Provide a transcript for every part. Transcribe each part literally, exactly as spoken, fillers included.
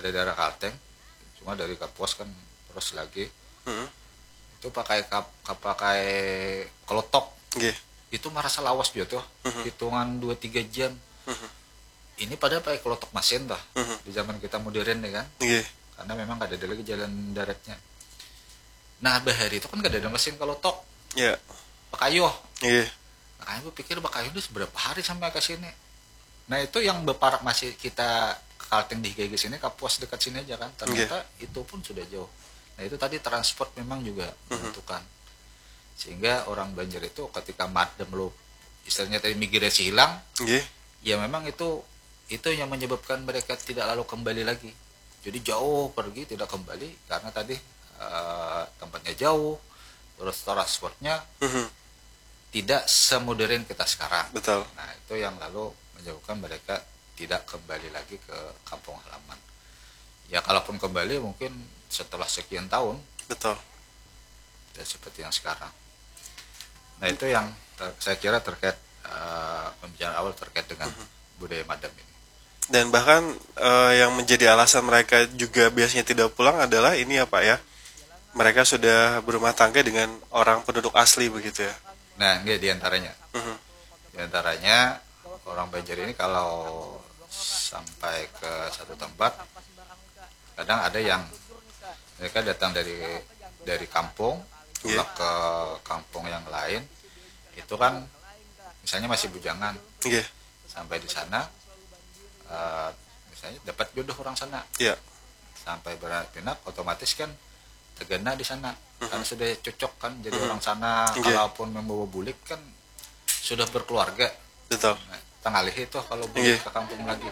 ada daerah Kalteng, cuma dari Kapuas kan terus lagi Hmm. itu pakai kap, kap pakai kelotok. Nggih. Itu merasa lawas gitu, Mhm. hitungan dua tiga jam. Mhm. Ini padahal pakai kelotok mesin dah. Mhm. Di zaman kita modern ya kan, Nggih. karena memang gak ada lagi jalan daratnya. Nah bahari itu kan gak ada mesin kelotok, Ya. pakayuh. Nggih. Makanya gue pikir bakayuh itu seberapa hari sampai ke sini. Nah itu yang beparak masih kita ke Kalteng di Higai sini, Kapuas dekat sini aja kan. Ternyata itu pun sudah jauh. Nah itu tadi transport memang juga menentukan. Sehingga orang Banjar itu ketika madem lo istilahnya tadi migrasi hilang, Nggih. ya memang itu itu yang menyebabkan mereka tidak lalu kembali lagi. Jadi jauh pergi tidak kembali karena tadi eh, tempatnya jauh, terus transportnya Mhm. tidak semodern kita sekarang. Betul. Nah itu yang lalu menyebabkan mereka tidak kembali lagi ke kampung halaman. Ya kalaupun kembali mungkin setelah sekian tahun, Betul. tidak seperti yang sekarang. Nah itu yang ter- saya kira terkait uh, pembicaraan awal terkait dengan budaya Madam ini. Dan bahkan eh, yang menjadi alasan mereka juga biasanya tidak pulang adalah ini ya Pak ya. Mereka sudah berumah tangga dengan orang penduduk asli begitu ya. Nah ini diantaranya, Mhm. diantaranya orang Banjar ini kalau sampai ke satu tempat, kadang ada yang mereka datang dari dari kampung, pulang ke kampung yang lain, itu kan misalnya masih bujangan, Nggih. sampai di sana, eh, misalnya dapat jodoh orang sana, Iya. sampai berapinak otomatis kan tergena di sana, karena sudah cocok kan jadi orang sana, Nggih. kalaupun membawa bulik kan sudah berkeluarga. Betul. Nah, tengalih itu kalau Nggih. bulik ke kampung lagi.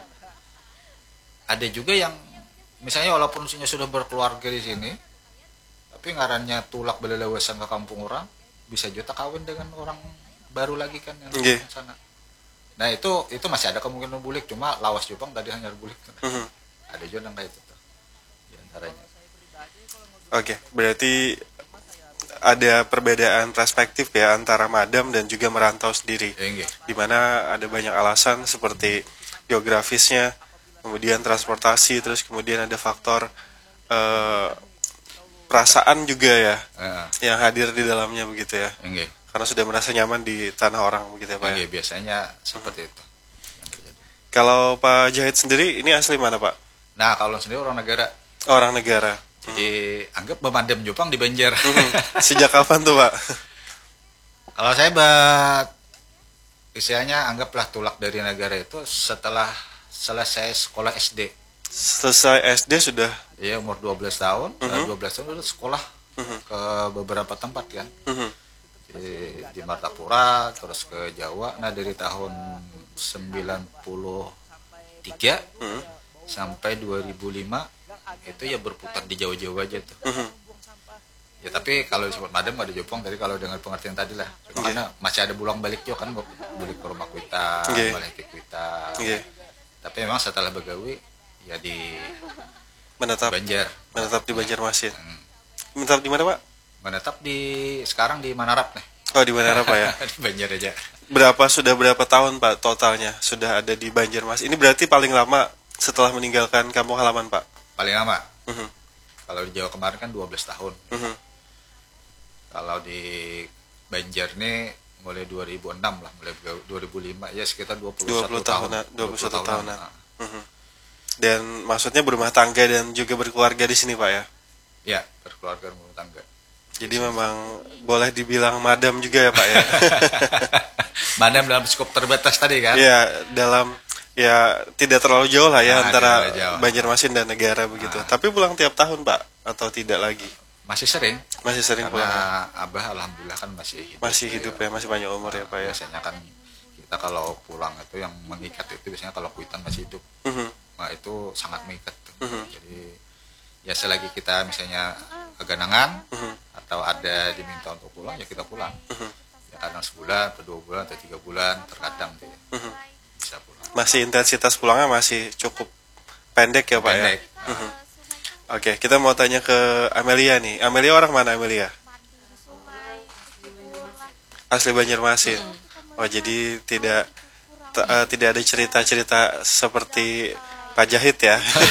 Ada juga yang misalnya walaupun sudah berkeluarga di sini, tapi ngarannya tulak belelewesan ke kampung orang, bisa juga kawin dengan orang baru lagi kan yang Nggih. di sana. Nah itu itu masih ada kemungkinan bulik, cuma lawas Jepang tadi hanya bulik. Mhm. Ada juga yang kayak itu tuh, di antaranya. Oke, berarti ada perbedaan perspektif ya antara madam dan juga merantau sendiri. Ya, nggih. Di mana ada banyak alasan seperti geografisnya, kemudian transportasi, terus kemudian ada faktor eh, perasaan juga ya Heeh, yang hadir di dalamnya begitu ya. ya, nggih. Karena sudah merasa nyaman di tanah orang begitu ya Ya, Pak ya. nggih, biasanya seperti itu yang terjadi. Kalau Pak Jahit sendiri ini asli mana Pak? Nah kalau sendiri orang negara, Orang negara. jadi anggap pemadam Jepang di Banjar. Mhm. Sejak kapan tuh Pak? Kalau saya buat istilahnya anggaplah tulak dari negara itu setelah selesai sekolah S D. Selesai S D sudah. Ya umur dua belas tahun, uh dua belas tahun udah sekolah ke beberapa tempat kan. Mhm. Di, di Martapura, terus ke Jawa. Nah dari tahun sembilan puluh tiga Mhm. sampai dua ribu lima itu ya berputar di Jawa-Jawa aja tuh. Mhm. Ya tapi kalau disebut madam ada Jepang tadi kalau dengan pengertian tadi lah. Cuma karena masih ada bulang balik juga kan, balik ke rumah kita, Nggih. balik ke kita. Nggih. Tapi memang setelah begawi ya di Menetap Banjar. menetap di Banjarmasin. Hmm. Menetap di mana Pak? Menetap di sekarang di Manarap nih. Oh di Banjarap Pak ya. Di Banjar aja. Berapa sudah berapa tahun Pak totalnya sudah ada di Banjarmasin? Ini berarti paling lama setelah meninggalkan kampung halaman Pak. Paling lama. Mhm. Kalau di Jawa kemarin kan dua belas tahun. Mhm. Kalau di Banjar nih mulai dua ribu enam lah, mulai dua ribu lima ya sekitar dua puluh satu dua puluh tahun. tahunan, dua puluh satu tahunan. Nah, Mhm. Dan maksudnya berumah tangga dan juga berkeluarga di sini Pak ya. ya, berkeluarga rumah tangga. Jadi memang boleh dibilang madam juga ya Pak ya. Madam dalam skop terbatas tadi kan? Ya dalam ya tidak terlalu jauh lah ya Nah, antara tidak jauh. Banjarmasin dan negara begitu. Nah. Tapi pulang tiap tahun Pak atau tidak lagi? Masih sering. Masih sering pulang. Karena Abah alhamdulillah kan masih hidup. Masih hidup ya, masih banyak umur ya Pak ya. Biasanya kan kita kalau pulang itu yang mengikat itu biasanya kalau kuitan masih hidup. Mhm. Nah itu sangat mengikat tuh. Mhm. Jadi ya selagi kita misalnya keganangan Mhm. atau ada diminta untuk pulang ya kita pulang. Mhm. Ya kadang sebulan atau dua bulan atau tiga bulan terkadang tuh ya, Mhm. bisa pulang. Masih intensitas pulangnya masih cukup pendek ya Pak Pendek. ya. Mhm. Oke, kita mau tanya ke Amelia nih. Amelia orang mana Amelia? Asli Banjarmasin. Oh jadi tidak t- eh, tidak ada cerita-cerita seperti Pak Jahit ya.